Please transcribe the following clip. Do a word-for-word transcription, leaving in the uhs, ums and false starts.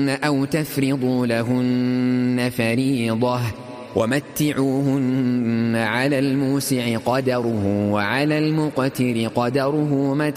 أو تفرضوا لهن فريضة ومتعوهن على الموسع قدره وعلى المقتر قدره متاعا